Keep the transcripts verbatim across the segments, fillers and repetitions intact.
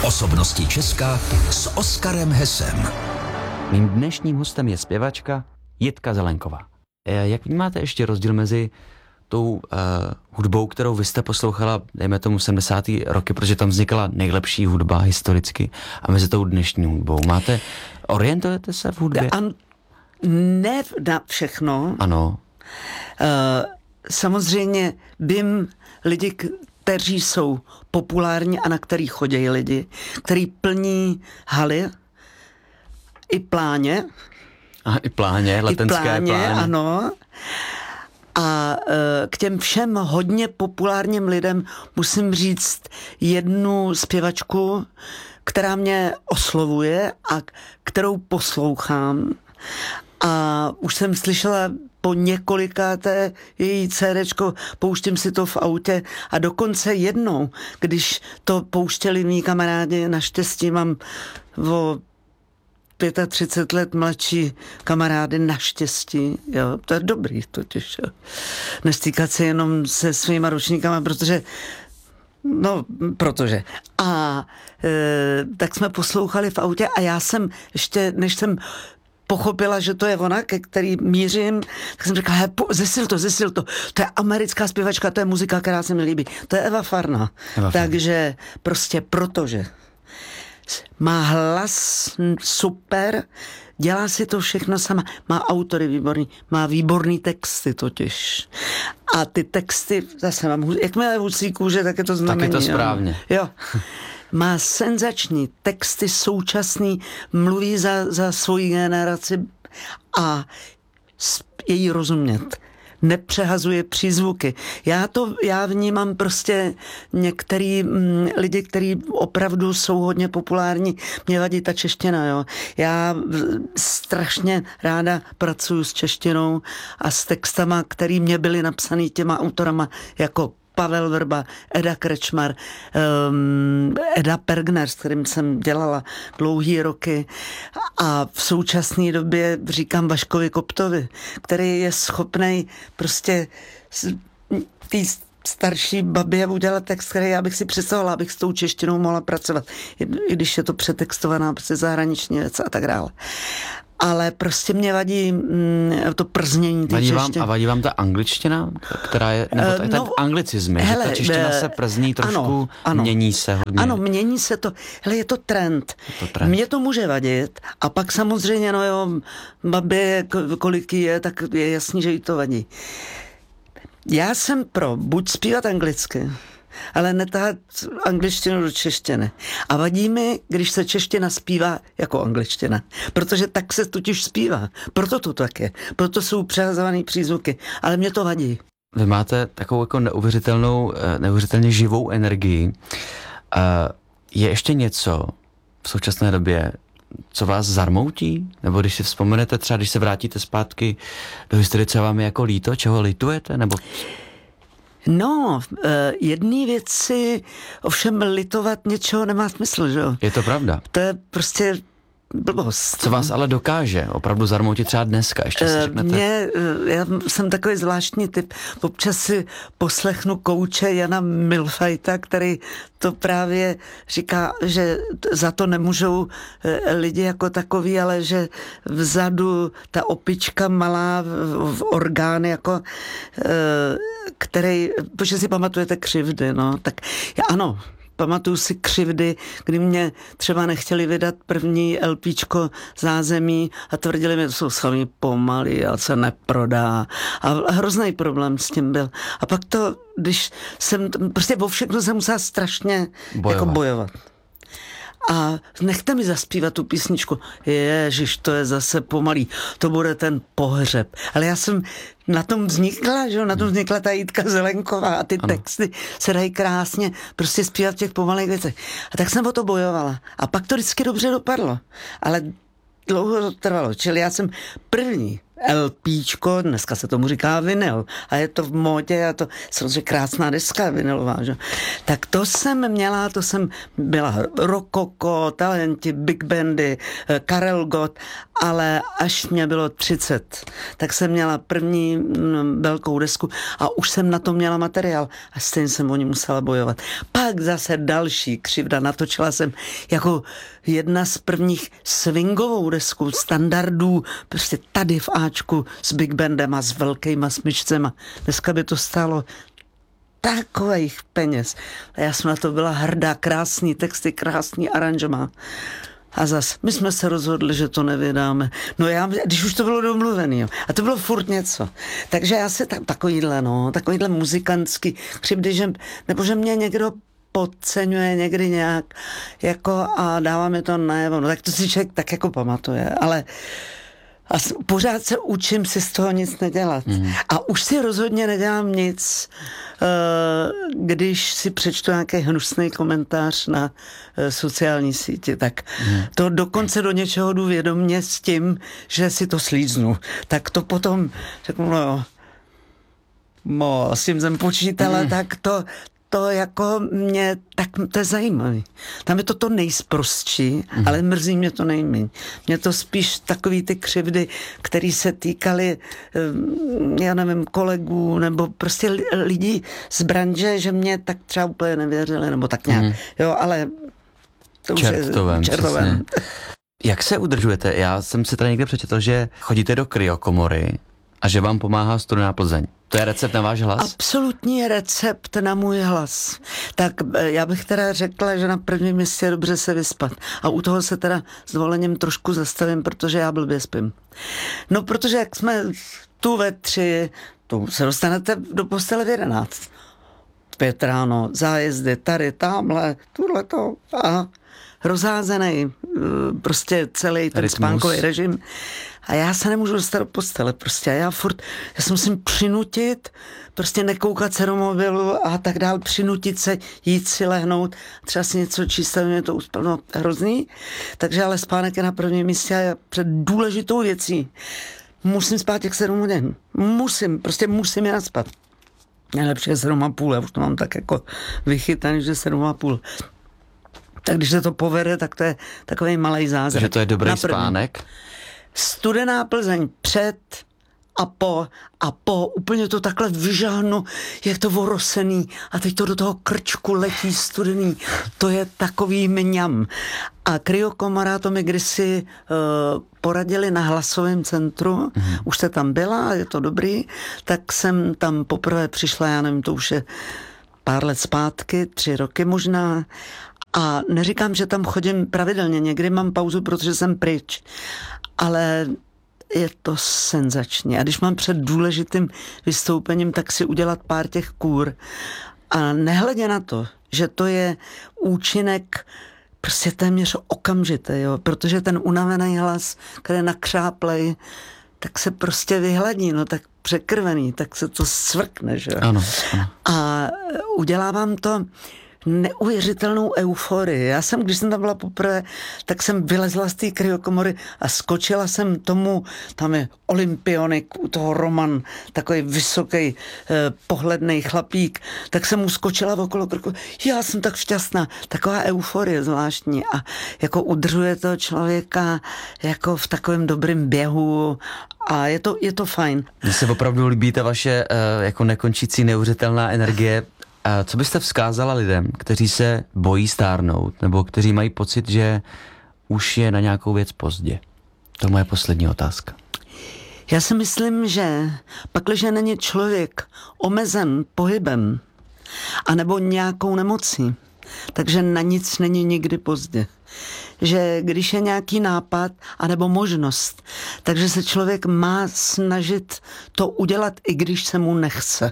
Osobnosti Česka s Oskarem Hesem. Mým dnešním hostem je zpěvačka Jitka Zelenková. Jak vnímáte ještě rozdíl mezi tou uh, hudbou, kterou vy jste poslouchala, dejme tomu sedmdesátá roky, protože tam vznikla nejlepší hudba historicky, a mezi tou dnešní hudbou? Máte, orientujete se v hudbě? An, ne na všechno. Ano. Uh, samozřejmě vím lidi, kteří jsou populární a na který chodí lidi, který plní haly i pláně. A i pláně, letenské I pláně, pláně. Ano. A k těm všem hodně populárním lidem musím říct jednu zpěvačku, která mě oslovuje a kterou poslouchám. A už jsem slyšela po několikáté její cédéčko, pouštím si to v autě, a dokonce jednou, když to pouštěli mý kamarádi, naštěstí mám o třicet pět let mladší kamarády, naštěstí, jo, to je dobrý totiž, jo. Nestýkat se jenom se svýma ročníkama, protože no, protože. A e, tak jsme poslouchali v autě a já jsem ještě, než jsem pochopila, že to je ona, ke který mířím, tak jsem řekla, he, zesil to, zesil to. To je americká zpěvačka, to je muzika, která se mi líbí. To je Eva Farna. Eva Takže Farna. Prostě protože má hlas super, dělá si to všechno sama, má autory výborný, má výborný texty totiž. A ty texty, zase mám, jakmile husí kůže, tak je to znamení. Tak je to správně. Jo. Má senzační texty, současný, mluví za, za svoji generaci a je jí rozumět. Nepřehazuje přízvuky. Já to, já vnímám prostě některý m, lidi, kteří opravdu jsou hodně populární, mě vadí ta čeština, jo. Já strašně ráda pracuju s češtinou a s textama, který mě byly napsaný těma autorama, jako Pavel Vrba, Eda Krečmar, um, Eda Pergner, s kterým jsem dělala dlouhý roky, a v současné době říkám Vaškovi Koptovi, který je schopnej prostě tý starší babě udělat text, který já bych si představovala, abych s tou češtinou mohla pracovat, i když je to přetextovaná prostě zahraniční věc a tak dále. Ale prostě mě vadí mm, to prznění té vadí češtiny. Vám, a vadí vám ta angličtina, která je, nebo ta, uh, no, ten anglicizmy, hele, že ta čeština se przní trošku, ano, ano, mění se hodně. Ano, mění se to. Hele, je to trend. Je to trend. Mně to může vadit a pak samozřejmě, no jo, babě, kolik je, tak je jasný, že jí to vadí. Já jsem pro buď zpívat anglicky, ale netahat angličtinu do češtiny. A vadí mi, když se čeština zpívá jako angličtina. Protože tak se totiž zpívá. Proto to tak je. Proto jsou přehazovaný přízvuky. Ale mě to vadí. Vy máte takovou jako neuvěřitelnou, neuvěřitelně živou energii. Je ještě něco v současné době, co vás zarmoutí? Nebo když si vzpomenete, třeba když se vrátíte zpátky do historie, co vám je jako líto, čeho litujete? Nebo... No, jedné věci, ovšem litovat něčeho nemá smysl, že jo? Je to pravda. To je prostě blbost. Co vás ale dokáže opravdu zarmoutit třeba dneska? Ještě si řeknete? Mě, já jsem takový zvláštní typ. Občas si poslechnu kouče Jana Milfajta, který to právě říká, že za to nemůžou lidi jako takový, ale že vzadu ta opička malá v orgány, jako který, protože si pamatujete křivdy, no, tak ano, pamatuju si křivdy, kdy mě třeba nechtěli vydat první LPčko Zázemí a tvrdili mi, že to jsou sami pomalý a se neprodá. A hrozný problém s tím byl. A pak to, když jsem, prostě o všechno jsem musela strašně bojovat. Jako bojovat. A nechte mi zaspívat tu písničku. Ježiš, to je zase pomalý. To bude ten pohřeb. Ale já jsem na tom vznikla, že jo? Na tom vznikla ta Jitka Zelenková a ty ano. Texty se dají krásně prostě zpívat v těch pomalých věcech. A tak jsem o to bojovala. A pak to vždycky dobře dopadlo. Ale dlouho to trvalo. Čili já jsem první LPčko, dneska se tomu říká vinyl a je to v módě a to samozřejmě krásná deska vinylová, že? Tak to jsem měla, to jsem byla Rokoko, Talenti, Big Bandy, Karel Gott, ale až mě bylo třicet, tak jsem měla první m, velkou desku a už jsem na to měla materiál a stejně jsem o ní musela bojovat. Pak zase další křivda, natočila jsem jako jedna z prvních swingovou desku, standardů, prostě tady v Ačku s Big Bandem a s velkýma smyčcema. Dneska by to stálo takových peněz. A já jsem na to byla hrdá, krásný texty, krásný aranžma. A zas, my jsme se rozhodli, že to nevydáme. No já, když už to bylo domluvený, jo. A to bylo furt něco. Takže já se tam takovýhle, no, takovýhle muzikantský křivdy, že, nebo že mě někdo podceňuje někdy nějak, jako a dává mi to najevo. No tak to si člověk tak jako pamatuje, ale a pořád se učím si z toho nic nedělat. Mm. A už si rozhodně nedělám nic, když si přečtu nějaký hnusný komentář na sociální síti, tak mm. to dokonce do něčeho jdu vědomě s tím, že si to slíznu. Tak to potom řeknu, no jo, mo, s tím jsem počítala, mm. tak to to jako mě, tak to je zajímavý. Tam je to to nejsprostší, mm. ale mrzí mě to nejméně. Mě to spíš takový ty křivdy, které se týkaly, já nevím, kolegů, nebo prostě lidí z branže, že mě tak třeba úplně nevěřili, nebo tak nějak. Mm. Jo, ale to už čertovém, je čertovém. Jak se udržujete? Já jsem si tady někde přečetl, že chodíte do kryokomory a že vám pomáhá Studená Plzeň. To je recept na váš hlas? Absolutní recept na můj hlas. Tak já bych teda řekla, že na prvním místě je dobře se vyspat. A u toho se teda s dovolením trošku zastavím, protože já blbě spím. No, protože jak jsme tu ve tři, tu se dostanete do postele v jedenáct. Pět ráno, zájezdy, tady, tamhle, tuhleto a rozházený prostě celý ten spánkový režim. A já se nemůžu dostat do postele prostě. Já furt, já se musím přinutit, prostě nekoukat se do mobilu a tak dál, přinutit se, jít si lehnout, třeba si něco číst, aby mě to uspalo hrozný. Takže ale spánek je na prvním místě a před důležitou věcí musím spát těch sedm hodin. Musím, prostě musím je naspat. Nejlepší je sedm a půl, já už to mám tak jako vychytaný, že sedm a půl. Tak když se to povede, tak to je takový malej zázrak. Takže to je dobrý spánek? Studená Plzeň před a po a po, úplně to takhle vyžahnu, jak to orosený a teď to do toho krčku letí studený. To je takový mňam. A kryokomora, to mi kdysi uh, poradili na hlasovém centru, mm-hmm. už jste tam byla, je to dobrý, tak jsem tam poprvé přišla, já nevím, to už je pár let zpátky, tři roky možná. A neříkám, že tam chodím pravidelně, někdy mám pauzu, protože jsem pryč. Ale je to senzační. A když mám před důležitým vystoupením, tak si udělat pár těch kůr. A nehledě na to, že to je účinek prostě téměř okamžitý, jo? Protože ten unavený hlas, který je nakřáplej, tak se prostě vyhladí, no tak překrvený, tak se to svrkne, že jo? Ano, ano. A udělávám to neuvěřitelnou euforii. Já jsem, když jsem tam byla poprvé, tak jsem vylezla z té kryokomory a skočila jsem tomu, tam je olympionik, u toho Roman, takový vysoký, eh, pohlednej chlapík, tak jsem mu skočila okolo krku. Já jsem tak šťastná. Taková euforie zvláštní a jako udržuje toho člověka jako v takovém dobrém běhu a je to, je to fajn. Mně se opravdu líbí ta vaše uh, jako nekončící neuvěřitelná energie. A co byste vzkázala lidem, kteří se bojí stárnout, nebo kteří mají pocit, že už je na nějakou věc pozdě? To je moje poslední otázka. Já si myslím, že pakliže není člověk omezen pohybem, anebo nějakou nemocí, takže na nic není nikdy pozdě. Že když je nějaký nápad anebo možnost, takže se člověk má snažit to udělat, i když se mu nechce.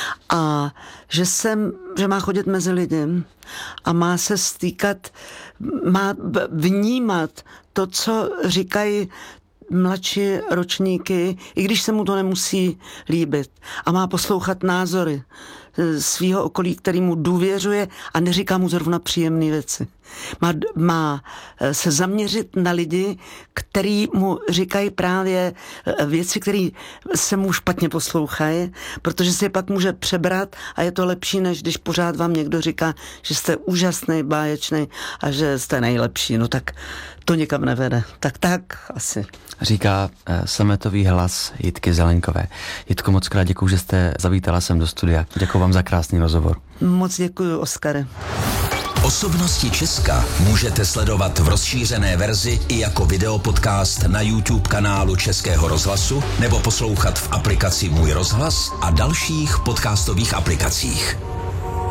A že, jsem, že má chodit mezi lidi a má se stýkat, má vnímat to, co říkají mladší ročníky, i když se mu to nemusí líbit. A má poslouchat názory svého okolí, který mu důvěřuje a neříká mu zrovna příjemné věci. Má, má se zaměřit na lidi, který mu říkají právě věci, které se mu špatně poslouchají, protože si je pak může přebrat a je to lepší, než když pořád vám někdo říká, že jste úžasný, báječný a že jste nejlepší. No tak to nikam nevede. Tak tak asi. Říká uh, sametový hlas Jitky Zelenkové. Jitko, moc krát děkuju, že jste zavítala sem do studia. Děkuju vám za krásný rozhovor. Moc děkuju, Oskare. Osobnosti Česka můžete sledovat v rozšířené verzi i jako videopodcast na YouTube kanálu Českého rozhlasu nebo poslouchat v aplikaci Můj rozhlas a dalších podcastových aplikacích.